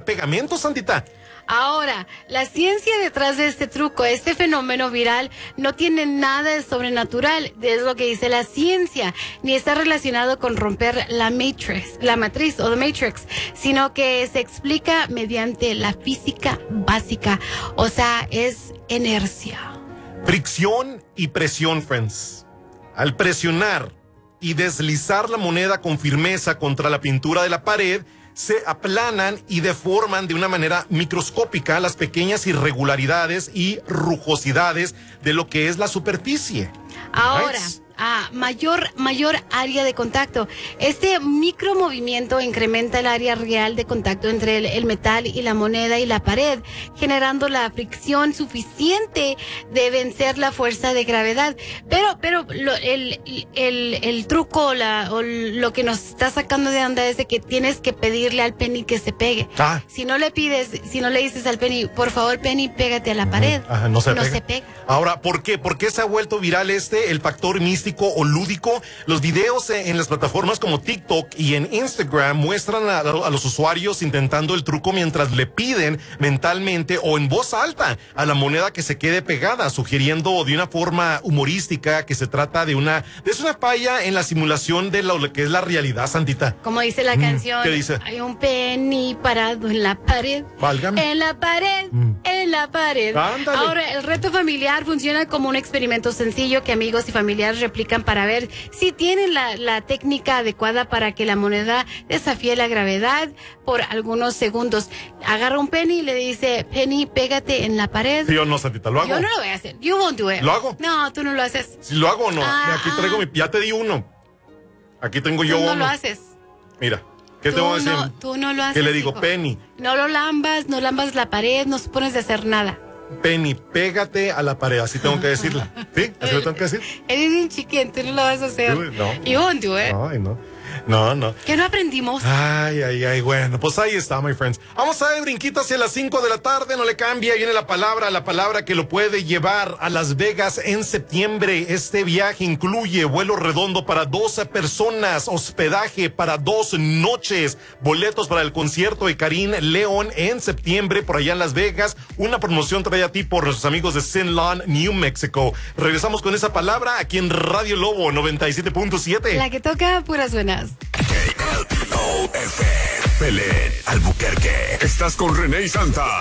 pegamento, Santita. Ahora, la ciencia detrás de este truco, este fenómeno viral, no tiene nada de sobrenatural, es lo que dice la ciencia, ni está relacionado con romper la matriz o The Matrix, sino que se explica mediante la física básica, o sea, es inercia. Fricción y presión, friends. Al presionar y deslizar la moneda con firmeza contra la pintura de la pared, se aplanan y deforman de una manera microscópica las pequeñas irregularidades y rugosidades de lo que es la superficie. Ahora, Nice. mayor área de contacto. Este micromovimiento incrementa el área real de contacto entre el metal y la moneda y la pared, generando la fricción suficiente de vencer la fuerza de gravedad. Pero el truco o lo que nos está sacando de onda es de que tienes que pedirle al Penny que se pegue. Si no le dices al Penny, por favor, Penny, pégate a la pared. No se pega. Ahora, ¿por qué? ¿Por qué se ha vuelto viral el factor místico o lúdico? Los videos en las plataformas como TikTok y en Instagram muestran a los usuarios intentando el truco mientras le piden mentalmente o en voz alta a la moneda que se quede pegada, sugiriendo de una forma humorística que se trata de una falla en la simulación de lo que es la realidad, Santita. Como dice la canción, ¿qué dice? Hay un Penny parado en la pared. Válgame. En la pared, en la pared. Ándale. Ahora, el reto familiar funciona como un experimento sencillo que amigos y familiares replican para ver si tienen la técnica adecuada para que la moneda desafíe la gravedad por algunos segundos. Agarra un Penny y le dice, Penny, pégate en la pared. ¿Sí o no, Santita? ¿Lo hago? Yo no lo voy a hacer. You won't do it. ¿Lo hago? No, tú no lo haces. ¿Si lo hago o no? Aquí traigo ya te di uno. Aquí tengo yo Tú no uno. lo haces. Mira, ¿qué te voy a decir? Tú no lo haces. ¿Qué le digo? Hijo. Penny. No lo lambas, no lambas la pared, no se pones de hacer nada. Penny, pégate a la pared, así tengo que decirla. ¿Sí? ¿Así lo tengo que decir? Eres bien chiquito, tú no lo vas a hacer. No. You won't do it. Ay, no. No. ¿Qué no aprendimos? Ay, bueno, pues ahí está, my friends. Vamos a dar brinquito hacia las 5 de la tarde, no le cambia, viene la palabra que lo puede llevar a Las Vegas en septiembre. Este viaje incluye vuelo redondo para 12 personas, hospedaje para 2 noches, boletos para el concierto de Karim León en septiembre por allá en Las Vegas, una promoción traída a ti por nuestros amigos de Sin Lawn, New Mexico. Regresamos con esa palabra aquí en Radio Lobo 97.7. La que toca puras buenas. KLOF, Belén, Albuquerque. Estás con René y Santa.